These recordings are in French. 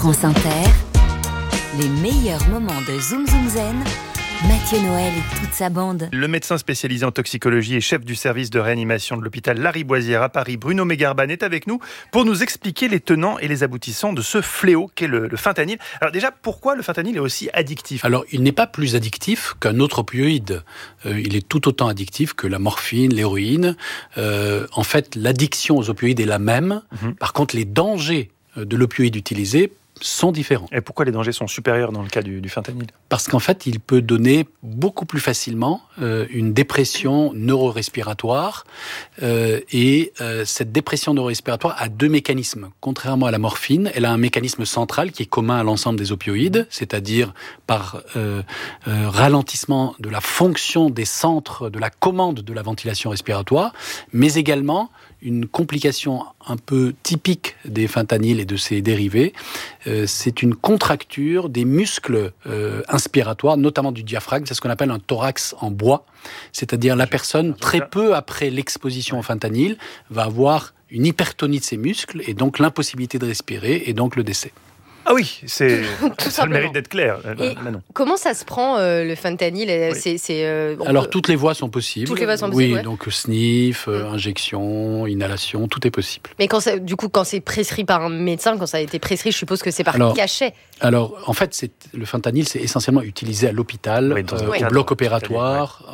France Inter, les meilleurs moments de Zoom Zoom Zen, Mathieu Noël et toute sa bande. Le médecin spécialisé en toxicologie et chef du service de réanimation de l'hôpital Lariboisière à Paris, Bruno Megarban, est avec nous pour nous expliquer les tenants et les aboutissants de ce fléau qu'est le fentanyl. Alors déjà, pourquoi le fentanyl est aussi addictif ? Alors, il n'est pas plus addictif qu'un autre opioïde. Il est tout autant addictif que la morphine, l'héroïne. En fait, l'addiction aux opioïdes est la même. Par contre, les dangers de l'opioïde utilisé sont différents. Et pourquoi les dangers sont supérieurs dans le cas du fentanyl ? Parce qu'en fait, il peut donner beaucoup plus facilement une dépression neurorespiratoire. Cette dépression neurorespiratoire a deux mécanismes. Contrairement à la morphine, elle a un mécanisme central qui est commun à l'ensemble des opioïdes, c'est-à-dire par ralentissement de la fonction des centres de la commande de la ventilation respiratoire, mais également une complication un peu typique des fentanyls et de ses dérivés, c'est une contracture des muscles inspiratoires, notamment du diaphragme. C'est ce qu'on appelle un thorax en bois. C'est-à-dire la personne, très peu après l'exposition au fentanyl, va avoir une hypertonie de ses muscles et donc l'impossibilité de respirer et donc le décès. Ah oui, ça le mérite d'être clair. Comment ça se prend le fentanyl ? Alors toutes les voies sont possibles. Toutes les voies sont possibles. Oui, donc sniff, injection, inhalation, tout est possible. Mais quand c'est prescrit par un médecin, quand ça a été prescrit, je suppose que c'est par cachet. Alors en fait, le fentanyl, c'est essentiellement utilisé à l'hôpital, au bloc opératoire,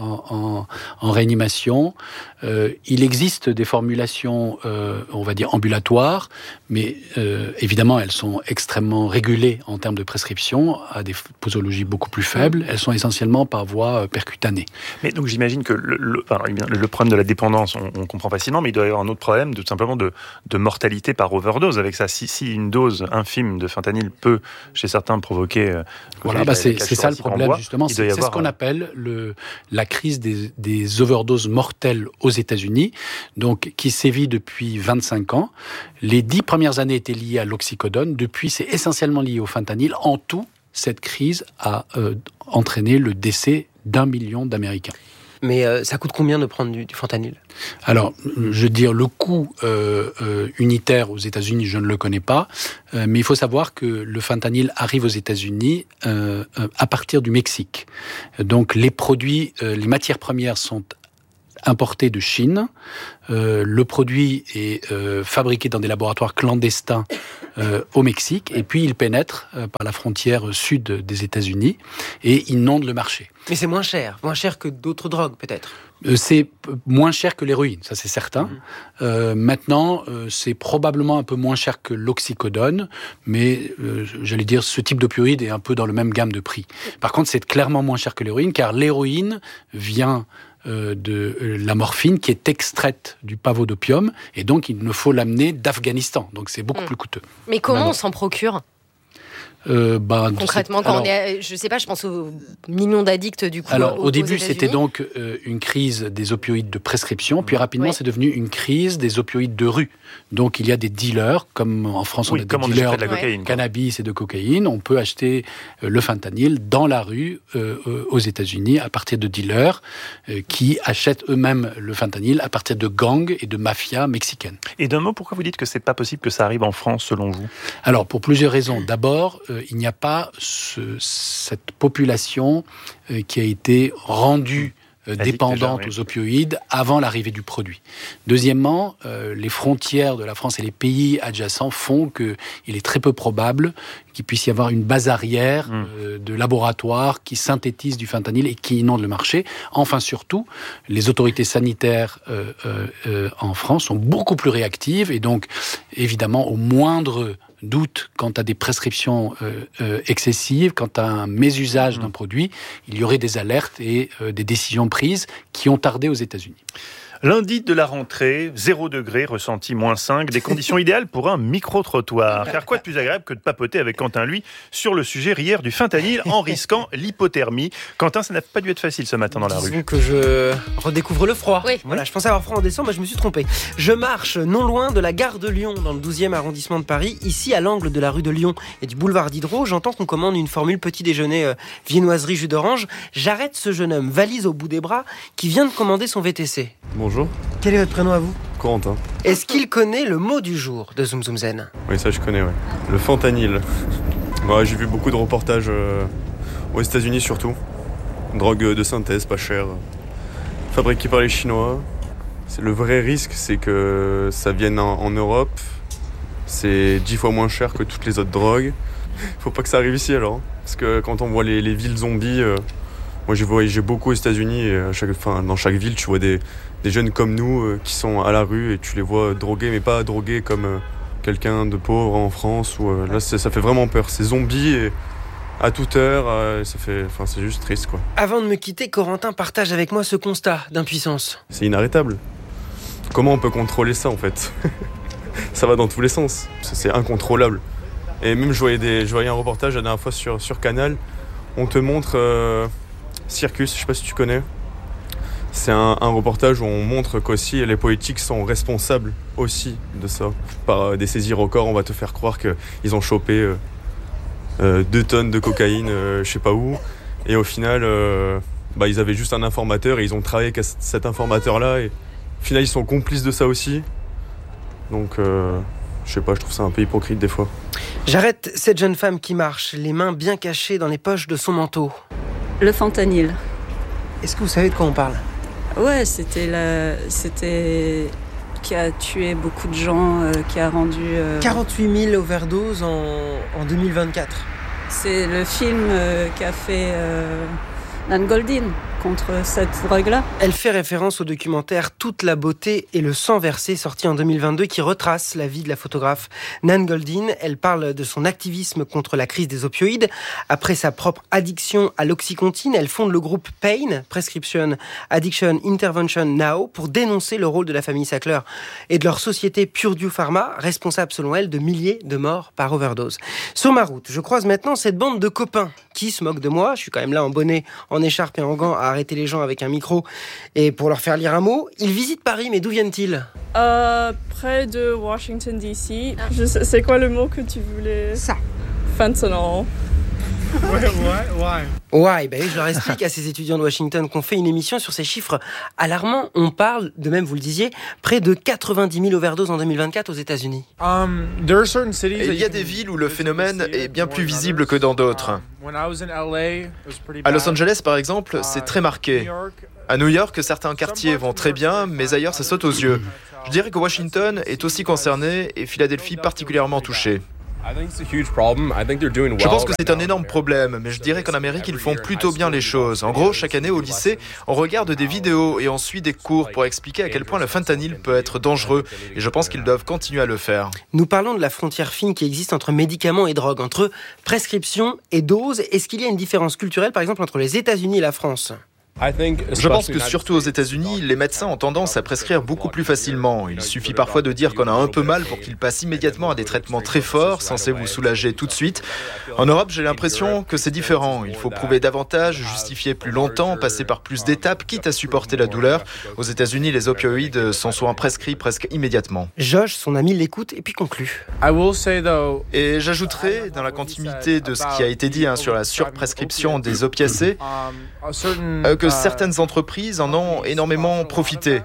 en réanimation. Il existe des formulations, on va dire ambulatoires, mais évidemment, elles sont extrêmement régulées en termes de prescription, à des posologies beaucoup plus faibles. Elles sont essentiellement par voie percutanée. Mais donc j'imagine que le problème de la dépendance, on comprend facilement, mais il doit y avoir un autre problème, tout simplement de mortalité par overdose avec ça. Si une dose infime de fentanyl peut, chez certains, provoquer... c'est ça le problème, justement. C'est ce qu'on appelle la crise des overdoses mortelles aux États-Unis, donc qui sévit depuis 25 ans. Les 10 premières années étaient liées à l'oxycodone. Depuis, c'est essentiellement lié au fentanyl. En tout, cette crise a entraîné le décès d'1 million d'Américains. Mais ça coûte combien de prendre du fentanyl ? Alors, je veux dire, le coût unitaire aux États-Unis, je ne le connais pas, mais il faut savoir que le fentanyl arrive aux États-Unis à partir du Mexique. Donc, les matières premières sont importé de Chine. Le produit est fabriqué dans des laboratoires clandestins au Mexique, et puis il pénètre par la frontière sud des États-Unis et inonde le marché. Mais c'est moins cher que d'autres drogues peut-être. C'est moins cher que l'héroïne, ça c'est certain. Maintenant, c'est probablement un peu moins cher que l'oxycodone, mais j'allais dire ce type d'opioïde est un peu dans le même gamme de prix. Par contre, c'est clairement moins cher que l'héroïne, car l'héroïne vient de la morphine qui est extraite du pavot d'opium, et donc il ne faut l'amener d'Afghanistan, donc c'est beaucoup plus coûteux. Mais comment on s'en procure ? Concrètement, je sais pas, je pense aux millions d'addicts du coup. Alors au début, c'était donc une crise des opioïdes de prescription, puis rapidement c'est devenu une crise des opioïdes de rue. Donc il y a des dealers, comme en France on a des dealers de cannabis et de cocaïne. On peut acheter le fentanyl dans la rue aux États-Unis à partir de dealers qui achètent eux-mêmes le fentanyl à partir de gangs et de mafias mexicaines. Et d'un mot, pourquoi vous dites que c'est pas possible que ça arrive en France selon vous ? Alors pour plusieurs raisons. D'abord, il n'y a pas cette population qui a été rendue dépendante aux opioïdes avant l'arrivée du produit. Deuxièmement, les frontières de la France et les pays adjacents font qu'il est très peu probable qu'il puisse y avoir une base arrière de laboratoires qui synthétisent du fentanyl et qui inondent le marché. Enfin, surtout, les autorités sanitaires en France sont beaucoup plus réactives et donc, évidemment, au moindre doute quant à des prescriptions excessives, quant à un mésusage d'un produit, il y aurait des alertes et des décisions prises qui ont tardé aux États-Unis. Lundi de la rentrée, 0 degré, ressenti -5, des conditions idéales pour un micro-trottoir. Car quoi de plus agréable que de papoter avec Quentin, lui, sur le sujet hier du fentanyl en risquant l'hypothermie. Quentin, ça n'a pas dû être facile ce matin dans la rue. Disons que je redécouvre le froid. Oui. Voilà, je pensais avoir froid en décembre, mais je me suis trompé. Je marche non loin de la gare de Lyon, dans le 12e arrondissement de Paris, ici à l'angle de la rue de Lyon et du boulevard Diderot. J'entends qu'on commande une formule petit déjeuner viennoiserie jus d'orange. J'arrête ce jeune homme, valise au bout des bras, qui vient de commander son VTC. Bonjour. Quel est votre prénom à vous ? Corentin. Est-ce qu'il connaît le mot du jour de Zoom Zoom Zen ? Oui, ça je connais, ouais. Le fentanyl. Ouais, j'ai vu beaucoup de reportages aux États-Unis surtout. Drogue de synthèse, pas chère, fabriquée par les Chinois. Le vrai risque, c'est que ça vienne en Europe. C'est 10 fois moins cher que toutes les autres drogues. Faut pas que ça arrive ici alors. Parce que quand on voit les villes zombies, moi j'ai voyagé beaucoup aux États-Unis et dans chaque ville tu vois des jeunes comme nous qui sont à la rue et tu les vois drogués, mais pas drogués comme quelqu'un de pauvre en France. Là ça fait vraiment peur. C'est zombies et à toute heure, c'est juste triste quoi. Avant de me quitter, Corentin partage avec moi ce constat d'impuissance. C'est inarrêtable. Comment on peut contrôler ça en fait? Ça va dans tous les sens. C'est incontrôlable. Et même je voyais un reportage la dernière fois sur Canal. On te montre Circus, je sais pas si tu connais. C'est un reportage où on montre qu'aussi les politiques sont responsables aussi de ça. Par des saisies records, on va te faire croire qu'ils ont chopé 2 tonnes de cocaïne, je sais pas où. Et au final, ils avaient juste un informateur et ils ont travaillé avec cet informateur-là. Et au final, ils sont complices de ça aussi. Donc, je sais pas, je trouve ça un peu hypocrite des fois. J'arrête cette jeune femme qui marche, les mains bien cachées dans les poches de son manteau. Le fentanyl. Est-ce que vous savez de quoi on parle? Ouais, c'était qui a tué beaucoup de gens, qui a rendu... 48 000 overdoses en 2024. C'est le film qu'a fait Nan Goldin contre cette drogue-là. Elle fait référence au documentaire Toute la beauté et le sang versé, sorti en 2022, qui retrace la vie de la photographe Nan Goldin. Elle parle de son activisme contre la crise des opioïdes. Après sa propre addiction à l'oxycontine, elle fonde le groupe PAIN, Prescription Addiction Intervention Now, pour dénoncer le rôle de la famille Sackler et de leur société Purdue Pharma, responsable selon elle de milliers de morts par overdose. Sur ma route, je croise maintenant cette bande de copains qui se moquent de moi. Je suis quand même là en bonnet, en écharpe et en gants à arrêter les gens avec un micro et pour leur faire lire un mot. Ils visitent Paris, mais d'où viennent-ils? Près de Washington DC. C'est quoi le mot que tu voulais? Ça. Fentanyl. Ouais, je leur explique à ces étudiants de Washington qu'on fait une émission sur ces chiffres alarmants. On parle, de même vous le disiez, près de 90 000 overdoses en 2024 aux États-Unis. Il y a des villes où le phénomène est bien plus visible que dans d'autres. À Los Angeles, par exemple, c'est très marqué. À New York, certains quartiers vont très bien, mais ailleurs, ça saute aux yeux. Je dirais que Washington est aussi concerné et Philadelphie particulièrement touchée. Je pense que c'est un énorme problème, mais je dirais qu'en Amérique, ils font plutôt bien les choses. En gros, chaque année au lycée, on regarde des vidéos et on suit des cours pour expliquer à quel point le fentanyl peut être dangereux. Et je pense qu'ils doivent continuer à le faire. Nous parlons de la frontière fine qui existe entre médicaments et drogue, entre prescription et dose. Est-ce qu'il y a une différence culturelle, par exemple, entre les États-Unis et la France ? Je pense que surtout aux États-Unis, les médecins ont tendance à prescrire beaucoup plus facilement. Il suffit parfois de dire qu'on a un peu mal pour qu'ils passent immédiatement à des traitements très forts, censés vous soulager tout de suite. En Europe, j'ai l'impression que c'est différent. Il faut prouver davantage, justifier plus longtemps, passer par plus d'étapes, quitte à supporter la douleur. Aux États-Unis, les opioïdes sont souvent prescrits presque immédiatement. Josh, son ami, l'écoute et puis conclut. Et j'ajouterai, dans la continuité de ce qui a été dit sur la surprescription des opiacés, que certaines entreprises en ont énormément profité.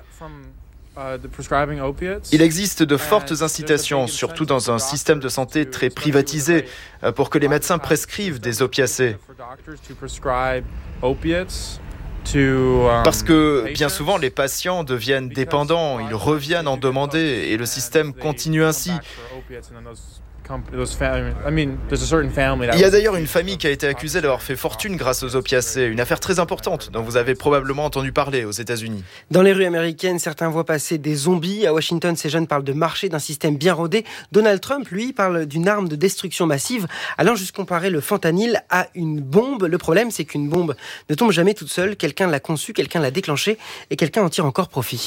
Il existe de fortes incitations, surtout dans un système de santé très privatisé, pour que les médecins prescrivent des opiacés. Parce que bien souvent, les patients deviennent dépendants, ils reviennent en demander et le système continue ainsi. Il y a d'ailleurs une famille qui a été accusée d'avoir fait fortune grâce aux opiacés, une affaire très importante dont vous avez probablement entendu parler aux États-Unis. Dans les rues américaines, certains voient passer des zombies. À Washington, ces jeunes parlent de marché, d'un système bien rodé. Donald Trump, lui, parle d'une arme de destruction massive, allant jusqu'à comparer le fentanyl à une bombe. Le problème, c'est qu'une bombe ne tombe jamais toute seule. Quelqu'un l'a conçue, quelqu'un l'a déclenchée et quelqu'un en tire encore profit.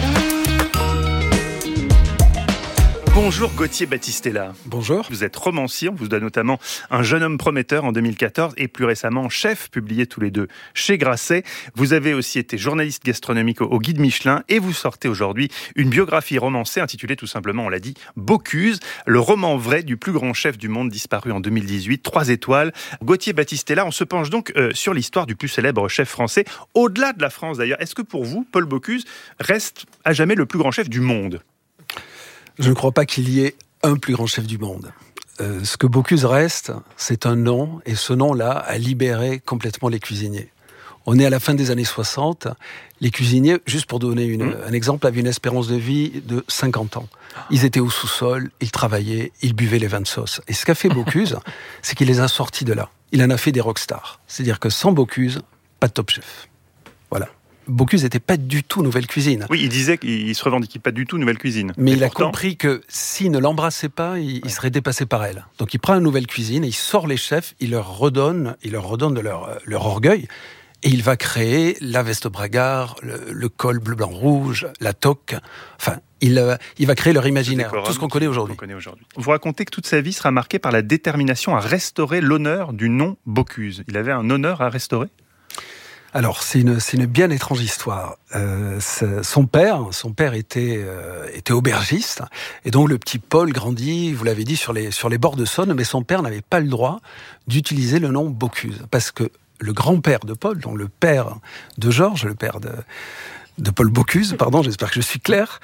Bonjour Gauthier Battistella. Bonjour. Vous êtes romancier, on vous donne notamment Un jeune homme prometteur en 2014 et plus récemment Chef, publié tous les deux chez Grasset. Vous avez aussi été journaliste gastronomique au Guide Michelin et vous sortez aujourd'hui une biographie romancée intitulée tout simplement, on l'a dit, Bocuse, le roman vrai du plus grand chef du monde disparu en 2018, 3 étoiles. Gauthier Battistella, on se penche donc sur l'histoire du plus célèbre chef français, au-delà de la France d'ailleurs. Est-ce que pour vous, Paul Bocuse reste à jamais le plus grand chef du monde ? Je ne crois pas qu'il y ait un plus grand chef du monde. ce que Bocuse reste, c'est un nom, et ce nom-là a libéré complètement les cuisiniers. On est à la fin des années 60. Les cuisiniers, juste pour donner un exemple, avaient une espérance de vie de 50 ans. Ils étaient au sous-sol, ils travaillaient, ils buvaient les vins de sauce. Et ce qu'a fait Bocuse, c'est qu'il les a sortis de là. Il en a fait des rockstars. C'est-à-dire que sans Bocuse, pas de Top Chef. Voilà. Bocuse n'était pas du tout nouvelle cuisine. Oui, il disait qu'il se revendiquait pas du tout nouvelle cuisine. Mais il a compris que s'il ne l'embrassait pas, il serait dépassé par elle. Donc il prend une nouvelle cuisine et il sort les chefs, il leur redonne de leur orgueil. Et il va créer la veste bragard, le col bleu, blanc, rouge, la toque. Enfin, il va créer leur imaginaire, tout ce qu'on connaît aujourd'hui. Vous racontez que toute sa vie sera marquée par la détermination à restaurer l'honneur du nom Bocuse. Il avait un honneur à restaurer ? Alors, c'est une bien étrange histoire. Son père était aubergiste, et donc le petit Paul grandit, vous l'avez dit, sur les bords de Saône, mais son père n'avait pas le droit d'utiliser le nom Bocuse, parce que le grand-père de Paul, donc le père de Georges, le père de Paul Bocuse, pardon, j'espère que je suis clair,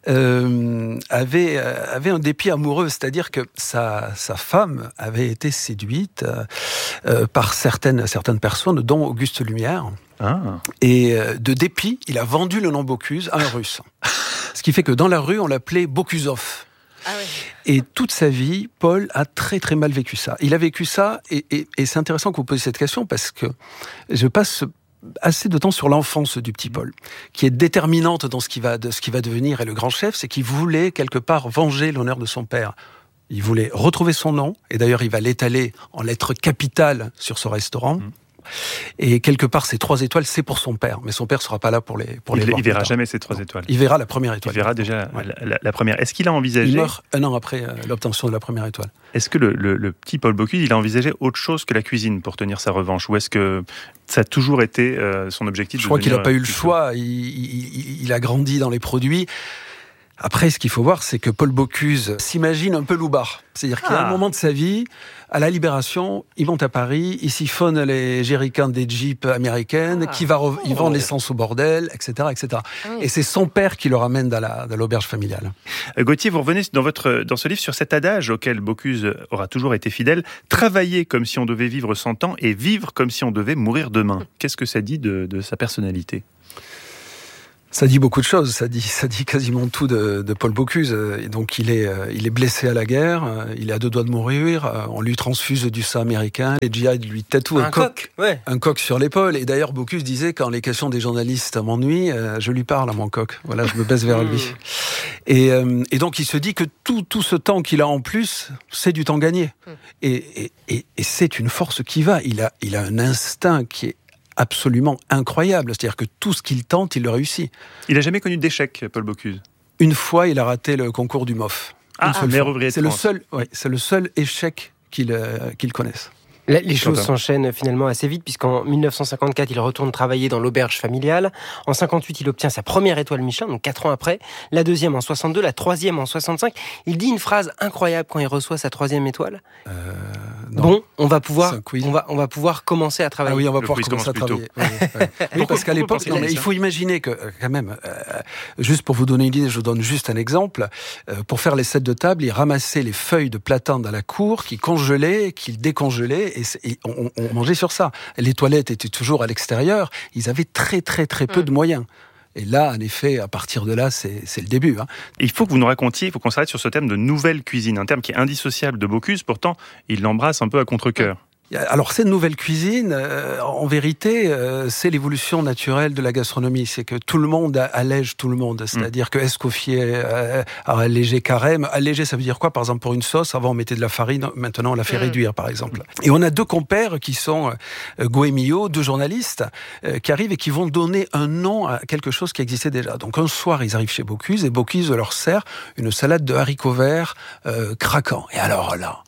avait un dépit amoureux, c'est-à-dire que sa femme avait été séduite par certaines personnes, dont Auguste Lumière. Ah. Et de dépit, il a vendu le nom Bocuse à un Russe. Ce qui fait que dans la rue, on l'appelait Bocusov. Ah ouais. Et toute sa vie, Paul a très très mal vécu ça. Il a vécu ça, et c'est intéressant que vous posiez cette question, parce que je passe assez de temps sur l'enfance du petit Paul, qui est déterminante dans ce qui va devenir et le grand chef, c'est qu'il voulait quelque part venger l'honneur de son père. Il voulait retrouver son nom, et d'ailleurs il va l'étaler en lettres capitales sur ce restaurant. Et quelque part, ces 3 étoiles, c'est pour son père. Mais son père ne sera pas là pour les voir. Il verra jamais ces 3 étoiles. Il verra la première étoile. Il verra déjà la première. Est-ce qu'il a envisagé... Il meurt un an après l'obtention de la première étoile. Est-ce que le petit Paul Bocuse, il a envisagé autre chose que la cuisine pour tenir sa revanche ? Ou est-ce que ça a toujours été son objectif ? Je crois qu'il n'a pas eu le choix. Il a grandi dans les produits. Après, ce qu'il faut voir, c'est que Paul Bocuse s'imagine un peu loupard. C'est-à-dire qu'il y a un moment de sa vie, à la Libération, il monte à Paris, il siphonne les jerrycans des Jeeps américaines, il vend l'essence au bordel, etc., etc. Et c'est son père qui le ramène dans l'auberge familiale. Gauthier, vous revenez dans ce livre sur cet adage auquel Bocuse aura toujours été fidèle, travailler comme si on devait vivre 100 ans et vivre comme si on devait mourir demain. Qu'est-ce que ça dit de sa personnalité ? Ça dit beaucoup de choses, ça dit quasiment tout de Paul Bocuse. Et donc il est blessé à la guerre, il est à 2 doigts de mourir, on lui transfuse du sang américain, les djihad lui tatouent un coq sur l'épaule. Et d'ailleurs Bocuse disait, quand les questions des journalistes m'ennuient, je lui parle à mon coq, voilà, je me baisse vers lui. Et donc il se dit que tout ce temps qu'il a en plus, c'est du temps gagné. Et c'est une force qui va, il a un instinct qui est absolument incroyable. C'est-à-dire que tout ce qu'il tente, il le réussit. Il n'a jamais connu d'échec, Paul Bocuse. Une fois, il a raté le concours du MOF. Meilleur ouvrier de France. C'est le seul échec qu'il connaisse. Les choses s'enchaînent finalement assez vite, puisqu'en 1954, il retourne travailler dans l'auberge familiale. En 58, il obtient sa première étoile Michelin, donc 4 ans après. La deuxième en 62, la troisième en 65. Il dit une phrase incroyable quand il reçoit sa 3e étoile. Bon, on va pouvoir commencer à travailler. Ah oui, on va pouvoir commencer à travailler. Oui, parce qu'à l'époque, il faut imaginer que, quand même, juste pour vous donner une idée, je vous donne juste un exemple. Pour faire les sets de table, il ramassait les feuilles de platane dans la cour, qu'il congelait, qu'il décongelait, et on mangeait sur ça. Les toilettes étaient toujours à l'extérieur. Ils avaient très, très, très peu de moyens. Et là, en effet, à partir de là, c'est le début. Il faut que vous nous racontiez, il faut qu'on s'arrête sur ce thème de nouvelle cuisine, un terme qui est indissociable de Bocuse, pourtant, il l'embrasse un peu à contre-cœur. Alors cette nouvelle cuisine, en vérité, c'est l'évolution naturelle de la gastronomie. C'est que tout le monde allège tout le monde. C'est-à-dire que Escoffier a allégé Carême. Alléger, ça veut dire quoi ? Par exemple, pour une sauce, avant on mettait de la farine, maintenant on la fait réduire, par exemple. Et on a 2 compères qui sont Goemio, 2 journalistes, qui arrivent et qui vont donner un nom à quelque chose qui existait déjà. Donc un soir, ils arrivent chez Bocuse et Bocuse leur sert une salade de haricots verts craquants. Et alors là,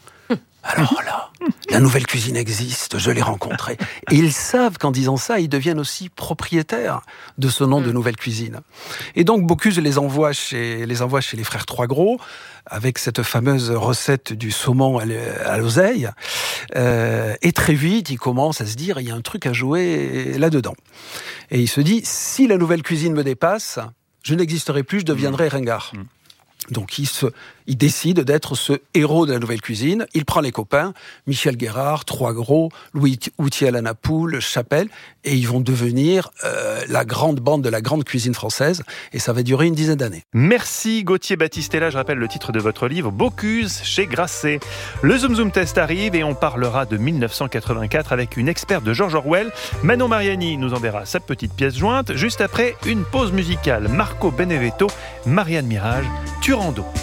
la nouvelle cuisine existe, je l'ai rencontrée. Et ils savent qu'en disant ça, ils deviennent aussi propriétaires de ce nom de nouvelle cuisine. Et donc Bocuse les envoie chez les frères Trois-Gros, avec cette fameuse recette du saumon à l'oseille. Et très vite, il commence à se dire, il y a un truc à jouer là-dedans. Et il se dit, si la nouvelle cuisine me dépasse, je n'existerai plus, je deviendrai ringard. Donc il décide d'être ce héros de la nouvelle cuisine. Il prend les copains, Michel Guérard, Trois Gros, Louis Houtier à la Napoule, Chapelle, et ils vont devenir la grande bande de la grande cuisine française. Et ça va durer une dizaine d'années. Merci Gauthier Battistella. Je rappelle le titre de votre livre, Bocuse chez Grasset. Le Zoom Zoom Test arrive et on parlera de 1984 avec une experte de George Orwell. Manon Mariani nous enverra sa petite pièce jointe juste après une pause musicale. Marco Benedetto, Marianne Mirage, Turando